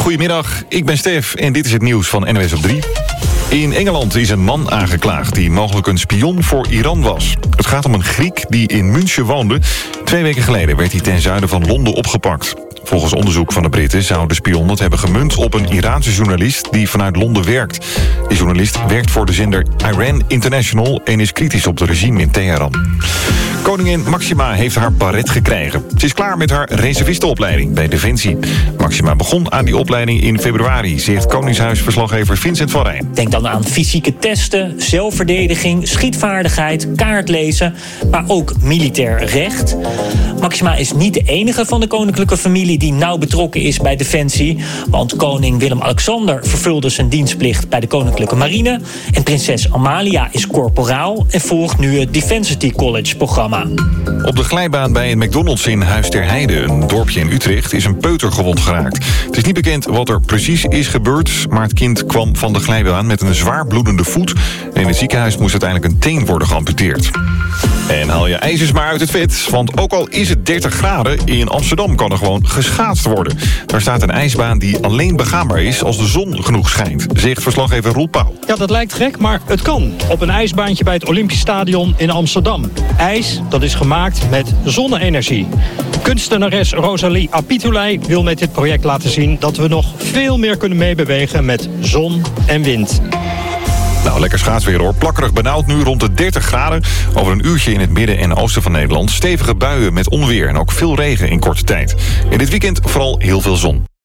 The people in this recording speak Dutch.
Goedemiddag, ik ben Stef en dit is het nieuws van NOS op 3. In Engeland is een man aangeklaagd die mogelijk een spion voor Iran was. Het gaat om een Griek die in München woonde. 2 weken geleden werd hij ten zuiden van Londen opgepakt. Volgens onderzoek van de Britten zou de spion het hebben gemunt op een Iraanse journalist die vanuit Londen werkt. Die journalist werkt voor de zender Iran International en is kritisch op het regime in Teheran. Koningin Máxima heeft haar baret gekregen. Ze is klaar met haar reservistenopleiding bij Defensie. Máxima begon aan die opleiding in februari, zegt Koningshuisverslaggever Vincent van Rijn. Denk dan aan fysieke testen, zelfverdediging, schietvaardigheid, kaartlezen, maar ook militair recht. Máxima is niet de enige van de koninklijke familie die nauw betrokken is bij Defensie. Want koning Willem-Alexander vervulde zijn dienstplicht bij de Koninklijke Marine. En prinses Amalia is korporaal en volgt nu het Defensity College programma. Op de glijbaan bij een McDonald's in Huis ter Heide, een dorpje in Utrecht, is een peuter gewond geraakt. Het is niet bekend wat er precies is gebeurd, maar het kind kwam van de glijbaan met een zwaar bloedende voet. En in het ziekenhuis moest uiteindelijk een teen worden geamputeerd. En haal je ijzers maar uit het vet, want ook al is het 30 graden, in Amsterdam kan er gewoon geschaatst worden. Daar staat een ijsbaan die alleen begaanbaar is als de zon genoeg schijnt, zegt verslaggever Roel Pauw. Ja, dat lijkt gek, maar het kan. Op een ijsbaantje bij het Olympisch Stadion in Amsterdam. IJs, dat is gemaakt met zonne-energie. Kunstenares Rosalie Apitulei wil met dit project laten zien dat we nog veel meer kunnen meebewegen met zon en wind. Nou, lekker schaatsweer hoor. Plakkerig benauwd nu rond de 30 graden. Over een uurtje in het midden en oosten van Nederland. Stevige buien met onweer en ook veel regen in korte tijd. In dit weekend vooral heel veel zon.